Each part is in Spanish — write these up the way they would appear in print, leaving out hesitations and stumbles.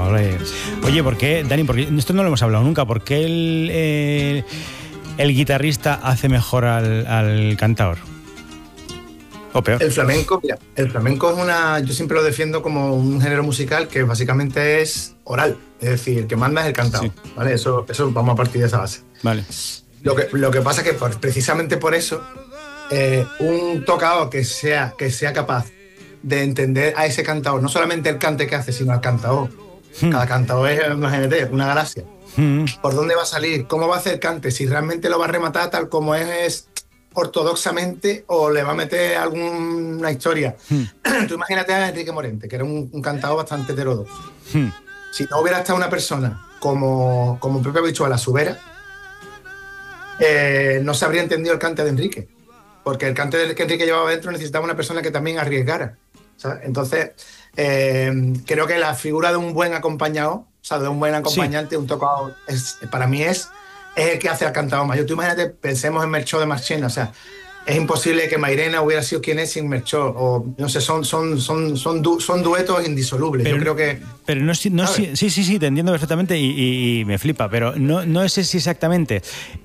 Ole. Oye, ¿por qué, Dani? Porque esto no lo hemos hablado nunca. ¿Por qué el guitarrista hace mejor al cantador? ¿O peor? El flamenco, mira, el flamenco es yo siempre lo defiendo como un género musical que básicamente es oral. Es decir, el que manda es el cantador, sí. ¿Vale? Eso vamos a partir de esa base. Vale. Lo que pasa es que precisamente por eso, un tocador que sea capaz de entender a ese cantador, no solamente el cante que hace, sino al cantador. Cada cantador es, imagínate, una galaxia. ¿Por dónde va a salir? ¿Cómo va a hacer el cante? Si realmente lo va a rematar tal como es ortodoxamente o le va a meter alguna historia. Tú imagínate a Enrique Morente, que era un cantador bastante heterodoxo. Si no hubiera estado una persona como Pepe Habichuela, su vera, no se habría entendido el cante de Enrique, porque el cante que Enrique llevaba dentro necesitaba una persona que también arriesgara, ¿sabes? Entonces, creo que la figura de un buen acompañado, o sea, de un buen acompañante, sí. Un tocador, para mí es el que hace al cantador mayor. Tú imagínate, pensemos en Melchor de Marchena, o sea, es imposible que Mairena hubiera sido quien es sin Melchor, o no sé, son duetos indisolubles. Pero, yo creo que... Pero no sí, te entiendo perfectamente y me flipa, pero no sé si exactamente...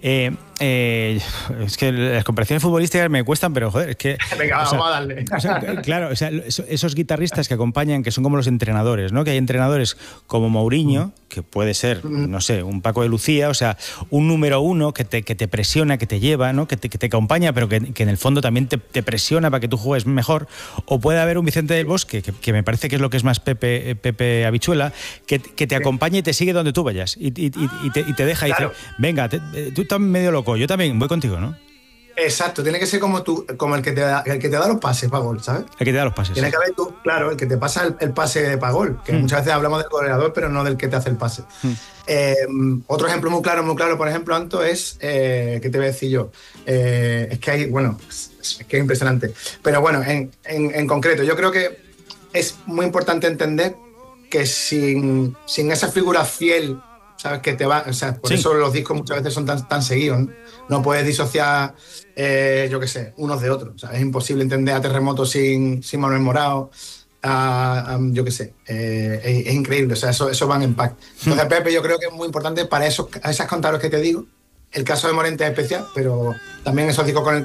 es que las comparaciones futbolísticas me cuestan, pero joder, es que... Venga, vamos a darle. Claro, o sea, esos guitarristas que acompañan, que son como los entrenadores, ¿no? Que hay entrenadores como Mourinho, que puede ser, no sé, un Paco de Lucía, o sea, un número uno que te presiona, que te lleva, ¿no? Que te acompaña, pero que en el fondo también te presiona para que tú juegues mejor. O puede haber un Vicente del Bosque, que me parece que es lo que es más Pepe Habichuela, que te acompaña y te sigue donde tú vayas y te deja y dice, venga, tú estás medio loco, yo también voy contigo, ¿no? Exacto, tiene que ser como el que te da los pases para gol, ¿sabes? El que te da los pases. Tiene que haber tú, claro, el que te pasa el pase para gol, que muchas veces hablamos del goleador, pero no del que te hace el pase. Otro ejemplo muy claro, por ejemplo, Anto, es, ¿qué te voy a decir yo? Es que hay, bueno, es que es impresionante. Pero bueno, en concreto, yo creo que es muy importante entender que sin esa figura fiel, ¿sabes? Que te va, o sea, por eso los discos muchas veces son tan seguidos, ¿no? No puedes disociar, yo qué sé, unos de otros. O sea, es imposible entender a Terremoto sin Manuel Morao, yo qué sé, es increíble, o sea, eso van en pack. Entonces, Pepe, yo creo que es muy importante para esas cantadores que te digo. El caso de Morente es especial, pero también esos discos con el